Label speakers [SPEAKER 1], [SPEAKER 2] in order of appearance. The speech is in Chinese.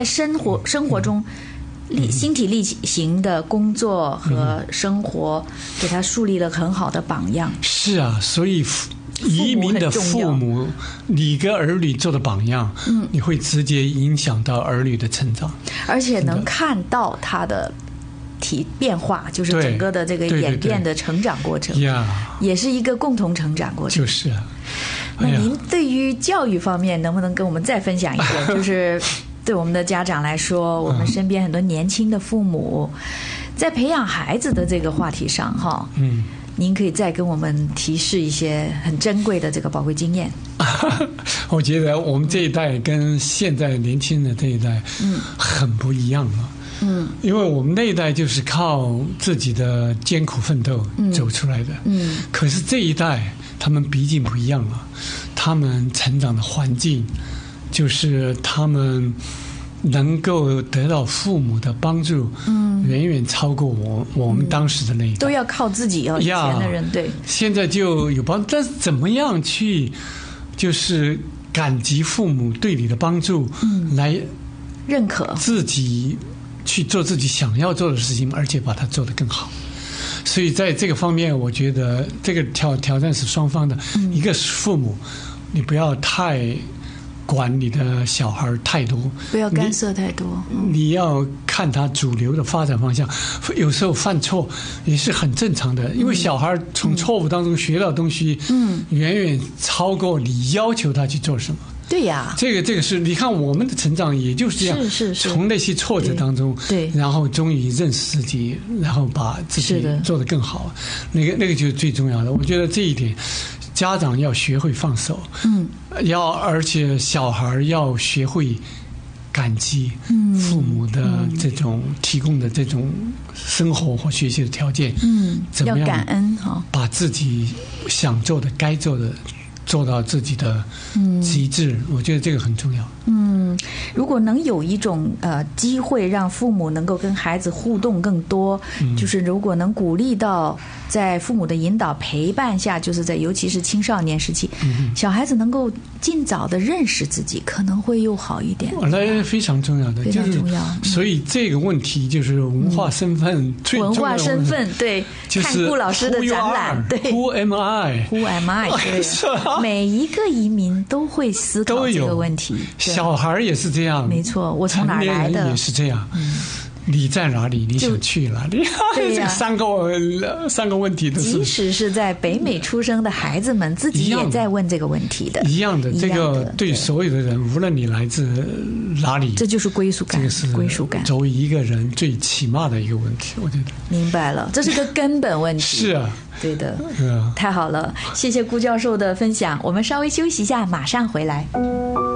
[SPEAKER 1] 生活中心体力行的工作和生活，给他树立了很好的榜样。
[SPEAKER 2] 是啊，所以移民的父母，你跟儿女做的榜样，你会直接影响到儿女的成长，
[SPEAKER 1] 而且能看到他的变化，就是整个的这个演变的成长过程，也是一个共同成长过程。
[SPEAKER 2] 就是啊。
[SPEAKER 1] 那您对于教育方面，能不能跟我们再分享一点？就是对我们的家长来说，我们身边很多年轻的父母，在培养孩子的这个话题上，哈，您可以再跟我们提示一些很珍贵的这个宝贵经验。
[SPEAKER 2] 我觉得我们这一代跟现在年轻的这一代，很不一样了。因为我们那一代就是靠自己的艰苦奋斗走出来的。可是这一代他们毕竟不一样了，他们成长的环境，就是他们能够得到父母的帮助，远远超过我们当时的那一代，
[SPEAKER 1] 都要靠自己哦。以前的人对，
[SPEAKER 2] 现在就有帮助，但是怎么样去就是感激父母对你的帮助，来
[SPEAKER 1] 认可
[SPEAKER 2] 自己去做自己想要做的事情，而且把它做得更好。所以在这个方面，我觉得这个挑战是双方的。一个是父母，你不要太管你的小孩太多，
[SPEAKER 1] 不要干涉太多。
[SPEAKER 2] 你要看他主流的发展方向，有时候犯错也是很正常的，因为小孩从错误当中学到东西，远远超过你要求他去做什么。
[SPEAKER 1] 对呀，
[SPEAKER 2] 这个是你看我们的成长也就是这样，
[SPEAKER 1] 是
[SPEAKER 2] 从那些挫折当中，
[SPEAKER 1] 对，
[SPEAKER 2] 然后终于认识自己，然后把自己做得更好，那个就是最重要的。我觉得这一点，家长要学会放手，而且小孩要学会感激父母的这种提供的这种生活或学习的条件，怎么样
[SPEAKER 1] 要感恩哈，
[SPEAKER 2] 把自己想做的、该做的做到自己的极致，我觉得这个很重要。
[SPEAKER 1] 如果能有一种机会让父母能够跟孩子互动更多，就是如果能鼓励到在父母的引导陪伴下，就是在尤其是青少年时期，小孩子能够尽早的认识自己，可能会又好一点。
[SPEAKER 2] 那非常重要的，
[SPEAKER 1] 非常重要。
[SPEAKER 2] 所以这个问题就是文化身份最重要的。
[SPEAKER 1] 文化身份，对，
[SPEAKER 2] 就是
[SPEAKER 1] 看顾老师的展览，对
[SPEAKER 2] ，Who am I？
[SPEAKER 1] Who am I？ 对，每一个移民都会思考这个问题。
[SPEAKER 2] 小孩也是这样，
[SPEAKER 1] 没错，我从哪儿来的？
[SPEAKER 2] 成年人也是这样。你在哪里？你想去哪里？这个三个问题都是。
[SPEAKER 1] 即使是在北美出生的孩子们，自己也在问这个问题的。
[SPEAKER 2] 一样的，这个对所有的人，无论你来自哪里，
[SPEAKER 1] 这就是归属感。这个是归属感，
[SPEAKER 2] 作为一个人最起码的一个问题，我觉得。
[SPEAKER 1] 明白了，这是个根本问题。
[SPEAKER 2] 是啊，
[SPEAKER 1] 对的，太好了，谢谢顾教授的分享。我们稍微休息一下，马上回来。